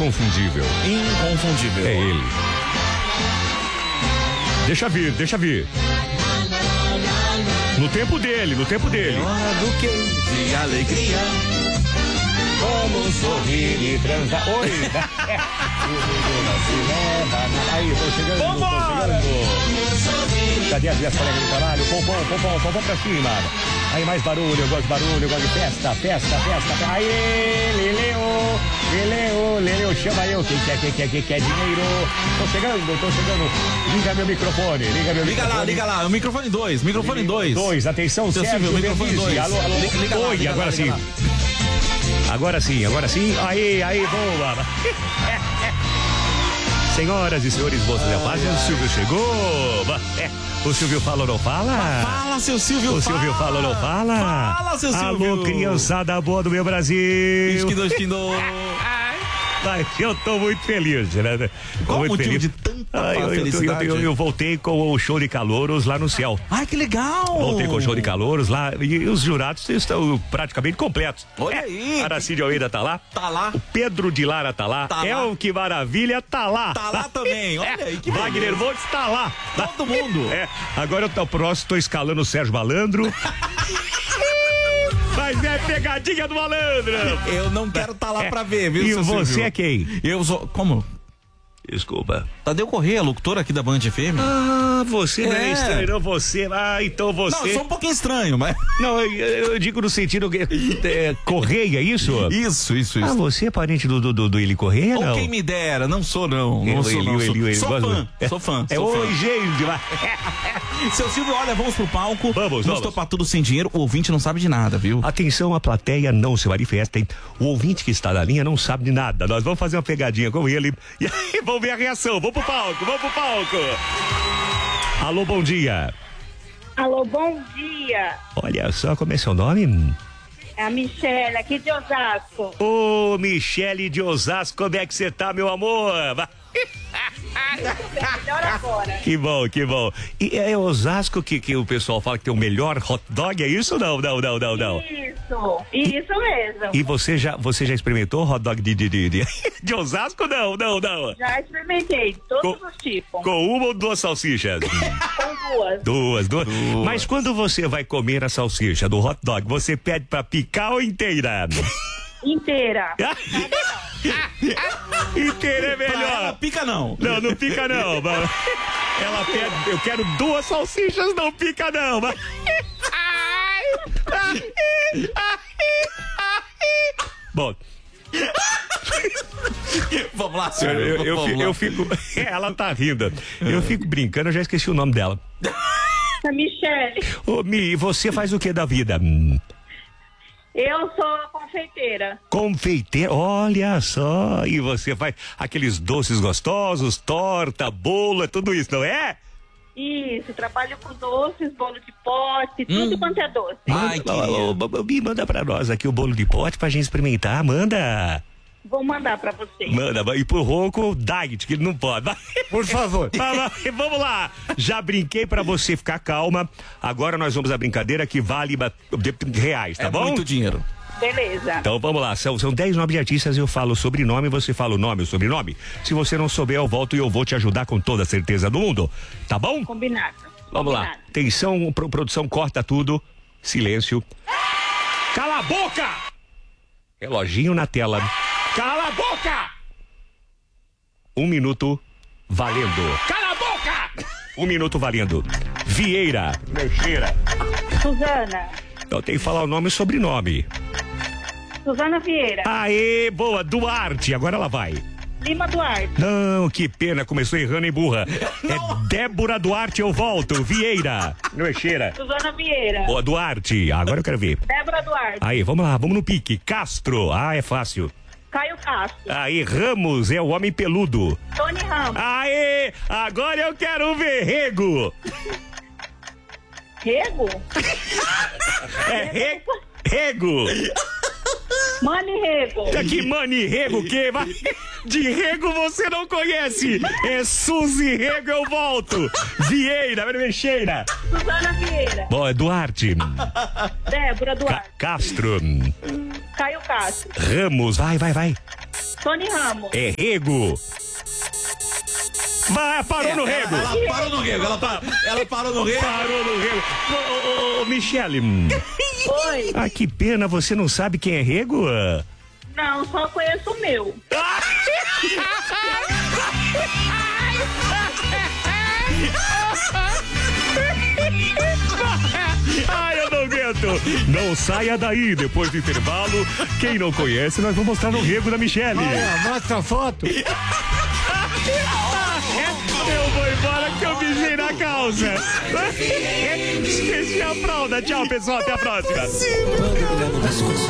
inconfundível. Inconfundível. É ele. Deixa vir. No tempo dele. Hora do que? De alegria. Vamos sorrir e transar. Oi! Aí, tô chegando. Vambora! Cadê as minhas colegas de trabalho? Pompom pra cima. Aí, mais barulho, eu gosto de barulho, eu gosto de festa. Aí, Leleu, chama eu. Quem quer dinheiro? Tô chegando. Liga meu microfone. Liga lá. O microfone 2. Dois, atenção, Seu Sérgio Silvio, microfone Denise. 2. Alô. Oi, agora sim. Agora sim. Aí, boa. Senhoras e senhores, vocês já fazem, o Silvio chegou. O Silvio fala ou não fala? Fala, seu Silvio. O Silvio fala ou não fala? Fala, seu Silvio. Alô, criançada boa do meu Brasil. Esquindo. Eu tô muito feliz, né? Qual o motivo de tanta felicidade? Eu voltei com o show de calouros lá no céu. Ai, que legal! Voltei com o show de calouros lá e os jurados estão praticamente completos. Olha aí! Aracide Almeida tá lá. Tá lá. O Pedro de Lara tá lá. Que Maravilha tá lá. Tá lá também. Olha aí, que Wagner Montes tá lá. Todo mundo. Agora eu tô próximo, tô escalando o Sérgio Malandro. Mas é pegadinha do malandro. Eu não quero estar lá pra ver, viu, E seu você Silvio? é quem? Eu sou... Como? Desculpa. Tadeu Corrêa, locutor aqui da Band FM. Ah, você não é estranho, não, você. Ah, então você... Não, eu sou um pouquinho estranho, mas... Não, eu digo no sentido que... Correia, isso? Isso. Ah, você é parente do Eli Correia, não? Ou quem me dera, não sou não. Sou fã. Oi, gente. Seu Silvio, olha, vamos pro palco. Vamos. Topar tudo sem dinheiro. O ouvinte não sabe de nada, viu? Atenção, a plateia não se manifestem. O ouvinte que está na linha não sabe de nada. Nós vamos fazer uma pegadinha com ele. E aí, vamos ver a reação. Vamos pro palco. Alô, bom dia. Alô, bom dia. Olha só, como é seu nome? É a Michele, aqui de Osasco. Ô, Michele de Osasco, como é que você tá, meu amor? Melhor agora. Que bom. E é Osasco que o pessoal fala que tem o melhor hot dog, é isso ou não? Não. Isso mesmo. E você já experimentou hot dog de Osasco? Não. Já experimentei todos os tipos. Com uma ou duas salsichas? Com duas. Duas. Mas quando você vai comer a salsicha do hot dog, você pede pra picar ou inteira? Inteira. Inteira é melhor. Ela pica não. Não pica não. Ela pede, eu quero duas salsichas, não pica não. Bom. Vamos lá, senhor. Eu fico. Ela tá rindo. Eu fico brincando, eu já esqueci o nome dela. A Michele. Ô, Mi, você faz o que da vida? Eu sou confeiteira. Confeiteira, olha só. E você faz aqueles doces gostosos, torta, bolo, é tudo isso, não é? Isso, trabalho com doces, bolo de pote, tudo quanto é doce. Ai, Mi, manda pra nós aqui o bolo de pote pra gente experimentar, manda. Vou mandar pra você. Manda, e pro Ronco, diet, que ele não pode. por favor. Vamos lá. Já brinquei pra você ficar calma. Agora nós vamos à brincadeira que vale reais, tá bom? Muito dinheiro. Beleza. Então vamos lá, são 10 nomes de artistas, eu falo o sobrenome, você fala o nome, o sobrenome. Se você não souber, eu volto e eu vou te ajudar com toda a certeza do mundo. Tá bom? Combinado. Vamos lá. Atenção, produção, corta tudo. Silêncio. Cala a boca! Reloginho na tela. Cala a boca! 1 minuto valendo. Cala a boca! 1 minuto valendo. Vieira. Mexeira. Suzana. Eu tenho que falar o nome e o sobrenome. Suzana Vieira. Aê, boa, Duarte, agora ela vai. Lima Duarte. Não, que pena, começou errando, hein, burra. É Débora Duarte, eu volto. Vieira. Mexeira. Suzana Vieira. Boa, Duarte, agora eu quero ver. Débora Duarte. Aí, vamos lá, vamos no pique. Castro, é fácil. Caio Castro. Aí, Ramos, é o homem peludo. Tony Ramos. Aê, agora eu quero ver Rego. Rego? Rego. Mani Rego. Que Mani Rego, que? De Rego você não conhece. É Suzy Rego, eu volto. Vieira, Mexeira. Suzana Vieira. Boa, Duarte. Débora Duarte. Castro. Caio Castro. Ramos, vai. Tony Ramos. É rego. Vai, parou no rego. Ela parou no rego, ela parou no rego. Parou no rego. Ô, Michele. Oi. Ah, que pena, você não sabe quem é rego? Não, só conheço o meu. Ai, eu não aguento. Não saia daí. Depois do intervalo, quem não conhece, nós vamos mostrar no rego da Michele. Mostra a foto. Eu vou embora que eu mijei na calça. Esqueci a fralda. Tchau, pessoal. Até a próxima.